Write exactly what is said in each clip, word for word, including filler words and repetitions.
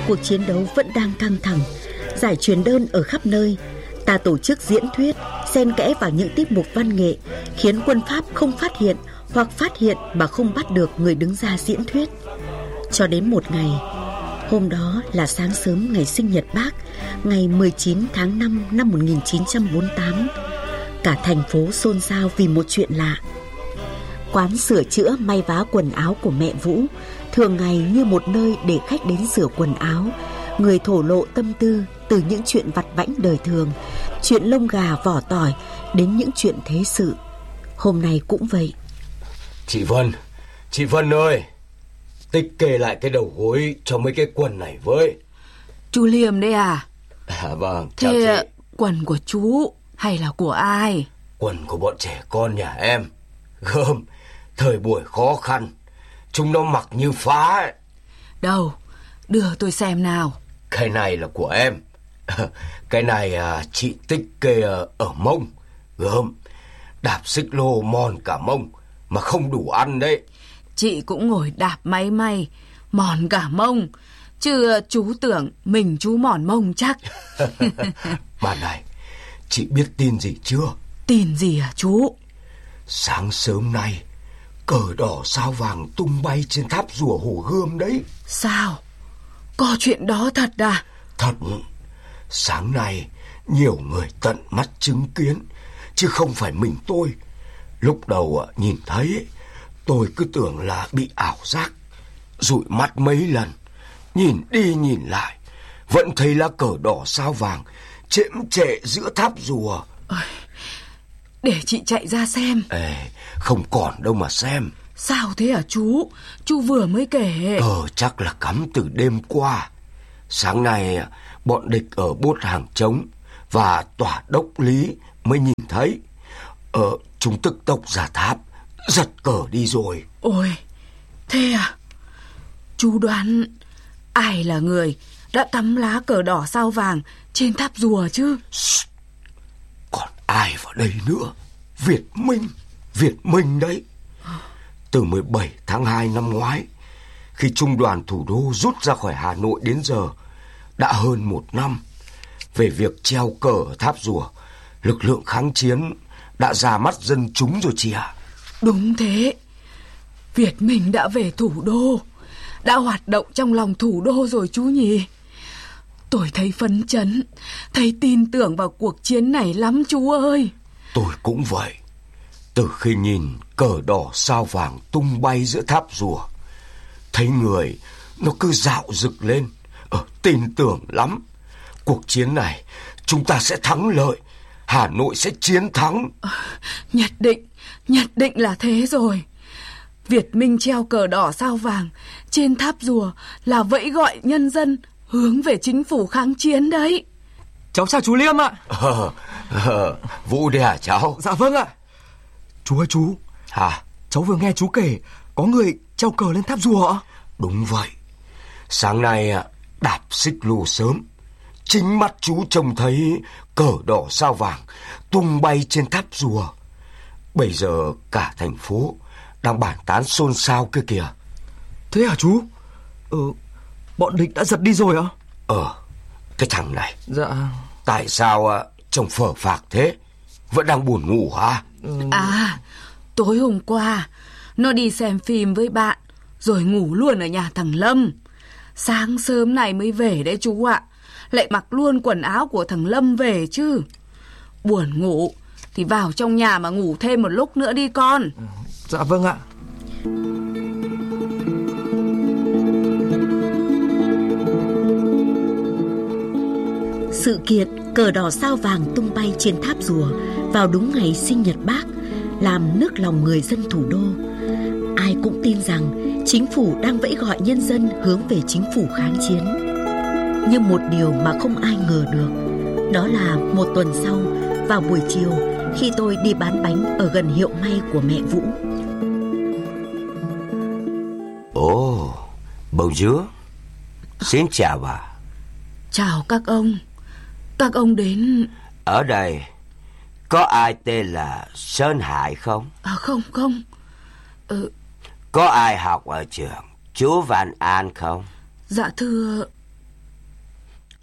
cuộc chiến đấu vẫn đang căng thẳng, giải truyền đơn ở khắp nơi. Ta tổ chức diễn thuyết, xen kẽ vào những tiết mục văn nghệ, khiến quân Pháp không phát hiện hoặc phát hiện mà không bắt được người đứng ra diễn thuyết. Cho đến một ngày, hôm đó là sáng sớm ngày sinh nhật Bác, ngày mười chín tháng năm năm một nghìn chín trăm bốn mươi tám. Cả thành phố xôn xao vì một chuyện lạ. Quán sửa chữa may vá quần áo của mẹ Vũ thường ngày như một nơi để khách đến sửa quần áo. Người thổ lộ tâm tư từ những chuyện vặt vãnh đời thường, chuyện lông gà vỏ tỏi đến những chuyện thế sự. Hôm nay cũng vậy. Chị Vân, chị Vân ơi, tích kê lại cái đầu gối cho mấy cái quần này với. Chú Liêm đấy à? À vâng, chào Thế chị. quần của chú hay là của ai? Quần của bọn trẻ con nhà em. Gơm, thời buổi khó khăn, chúng nó mặc như phá ấy. Đâu, đưa tôi xem nào. Cái này là của em. Cái này à, chị tích kê ở mông. Gơm, đạp xích lô mòn cả mông mà không đủ ăn đấy. Chị cũng ngồi đạp máy may mòn cả mông, chứ chú tưởng mình chú mòn mông chắc. Bà này, chị biết tin gì chưa? Tin gì à chú? Sáng sớm nay, cờ đỏ sao vàng tung bay trên tháp rùa Hồ Gươm đấy. Sao? Có chuyện đó thật à? Thật. Sáng nay nhiều người tận mắt chứng kiến, chứ không phải mình tôi. Lúc đầu nhìn thấy, tôi cứ tưởng là bị ảo giác. Dụi mắt mấy lần, nhìn đi nhìn lại, vẫn thấy lá cờ đỏ sao vàng chễm chệ giữa tháp rùa. Để chị chạy ra xem. Ê, không còn đâu mà xem. Sao thế hả chú? Chú vừa mới kể. Cờ chắc là cắm từ đêm qua. Sáng nay bọn địch ở bốt hàng trống và tòa đốc lý mới nhìn thấy. Ờ, chúng tức tốc ra tháp, giật cờ đi rồi. Ôi, thế à? Chú đoán ai là người đã cắm lá cờ đỏ sao vàng trên tháp rùa chứ? Shh. Còn ai vào đây nữa? Việt Minh, Việt Minh đấy. Từ mười bảy tháng hai năm ngoái, khi trung đoàn thủ đô rút ra khỏi Hà Nội đến giờ, đã hơn một năm. Về việc treo cờ ở tháp rùa, lực lượng kháng chiến đã ra mắt dân chúng rồi chị ạ. Đúng thế. Việt Minh đã về thủ đô, đã hoạt động trong lòng thủ đô rồi chú nhỉ? Tôi thấy phấn chấn, thấy tin tưởng vào cuộc chiến này lắm chú ơi. Tôi cũng vậy. Từ khi nhìn cờ đỏ sao vàng tung bay giữa tháp rùa, thấy người nó cứ dạo rực lên. Ờ, tin tưởng lắm. Cuộc chiến này chúng ta sẽ thắng lợi. Hà Nội sẽ chiến thắng. À, nhất định, nhất định là thế rồi. Việt Minh treo cờ đỏ sao vàng trên tháp rùa là vẫy gọi nhân dân hướng về chính phủ kháng chiến đấy. Cháu chào chú Liêm ạ. Ờ, ờ, Vũ đây hả cháu? Dạ vâng ạ. Chú ơi chú. Hả? Cháu vừa nghe chú kể có người treo cờ lên tháp rùa ạ. Đúng vậy. Sáng nay đạp xích lô sớm, chính mắt chú trông thấy cờ đỏ sao vàng tung bay trên tháp rùa. Bây giờ cả thành phố đang bàn tán xôn xao kia kìa. Thế hả chú? Ờ, bọn địch đã giật đi rồi ạ? Ờ, cái thằng này. Dạ. Tại sao trông phờ phạc thế? Vẫn đang buồn ngủ hả? Ừ. À, tối hôm qua nó đi xem phim với bạn rồi ngủ luôn ở nhà thằng Lâm. Sáng sớm này mới về đấy chú ạ. Lại mặc luôn quần áo của thằng Lâm về chứ. Buồn ngủ thì vào trong nhà mà ngủ thêm một lúc nữa đi con. Dạ vâng ạ. Sự kiện cờ đỏ sao vàng tung bay trên tháp rùa vào đúng ngày sinh nhật Bác làm nức lòng người dân thủ đô. Ai cũng tin rằng chính phủ đang vẫy gọi nhân dân hướng về chính phủ kháng chiến. Nhưng một điều mà không ai ngờ được, đó là một tuần sau, vào buổi chiều, khi tôi đi bán bánh ở gần hiệu may của mẹ Vũ. Ồ, oh, bonjour. Xin chào bà. Chào các ông. Các ông đến... Ở đây có ai tên là Sơn Hải không? À không không. Ừ. Có ai học ở trường chú Văn An không? Dạ thưa,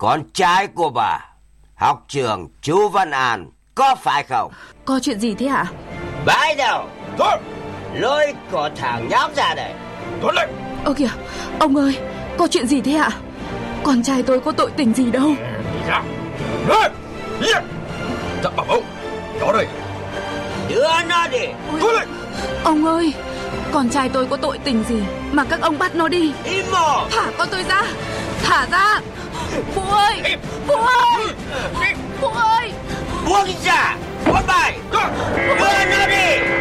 con trai của bà, học trưởng chú Văn An, có phải không? Có chuyện gì thế ạ? Bái đâu? Thôi, lôi của thằng nhóc ra đây. Tuân lệnh. Ơ kìa, ông ơi, có chuyện gì thế ạ? Con trai tôi có tội tình gì đâu. Đi ra. Lên. Yên. Dạ bảo ông. Đó đây. Đưa nó đi. Tuân lệnh. Ông ơi, con trai tôi có tội tình gì mà các ông bắt nó đi? Im mồm. Thả con tôi ra. Thả ra. Phụ ơi. Phụ ơi. Phụ ơi. Buông ra. Buông bài. Đưa nó đi.